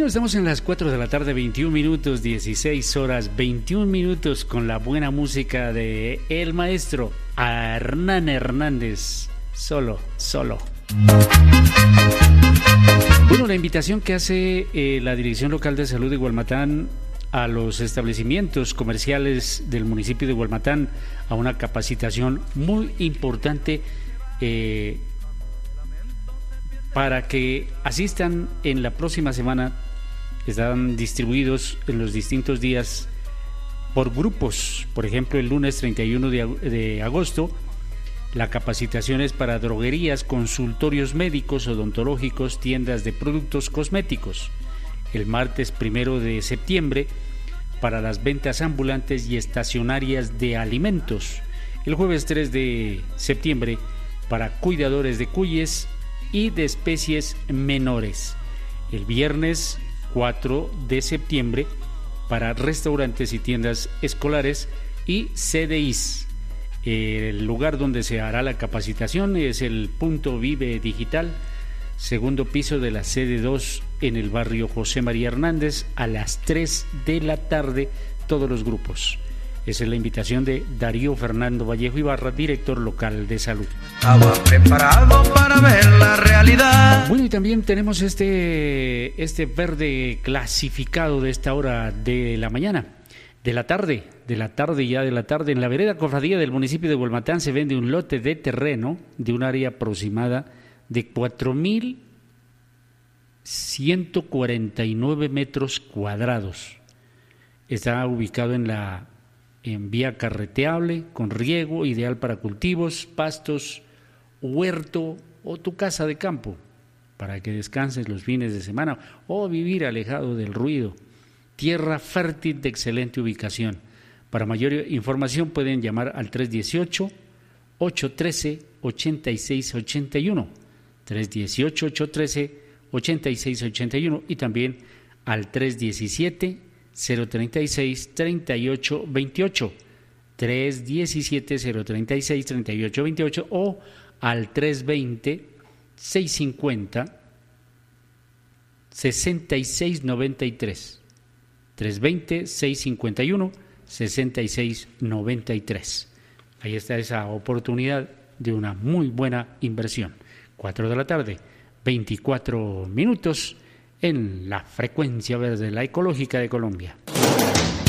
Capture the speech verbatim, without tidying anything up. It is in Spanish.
estamos en las cuatro de la tarde, veintiún minutos, dieciséis horas, veintiún minutos, con la buena música de el maestro Hernán Hernández. Solo, solo. Bueno, la invitación que hace eh, la Dirección Local de Salud de Gualmatán a los establecimientos comerciales del municipio de Gualmatán a una capacitación muy importante eh, para que asistan en la próxima semana. Están distribuidos en los distintos días por grupos. Por ejemplo, el lunes treinta y uno de agosto, la capacitación es para droguerías, consultorios médicos, odontológicos, tiendas de productos cosméticos. El martes primero de septiembre, para las ventas ambulantes y estacionarias de alimentos. El jueves tres de septiembre, para cuidadores de cuyes y de especies menores. El viernes cuatro de septiembre, para restaurantes y tiendas escolares y C D Is. El lugar donde se hará la capacitación es el Punto Vive Digital, segundo piso de la sede dos, en el barrio José María Hernández, a las tres de la tarde, todos los grupos. Esa es la invitación de Darío Fernando Vallejo Ibarra, director local de salud. Estaba preparado para ver la realidad. Bueno, y también tenemos este, este verde clasificado de esta hora de la mañana, de la tarde, de la tarde ya de la tarde. En la vereda Cofradía del municipio de Gualmatán se vende un lote de terreno de un área aproximada de cuatro mil ciento cuarenta y nueve metros cuadrados. Está ubicado en la en vía carreteable, con riego, ideal para cultivos, pastos, huerto o tu casa de campo, para que descanses los fines de semana o vivir alejado del ruido. Tierra fértil de excelente ubicación. Para mayor información pueden llamar al tres dieciocho, ocho trece, ochenta y seis ochenta y uno, tres dieciocho, ocho trece, ochenta y seis ochenta y uno y también al tres diecisiete, cero treinta y seis, treinta y ocho veintiocho, tres diecisiete, cero treinta y seis, treinta y ocho veintiocho o al tres veinte, seiscientos cincuenta, sesenta y seis noventa y tres, tres veinte, seiscientos cincuenta y uno, sesenta y seis noventa y tres. Ahí está esa oportunidad de una muy buena inversión. cuatro de la tarde, veinticuatro minutos en la frecuencia verde, la ecológica de Colombia.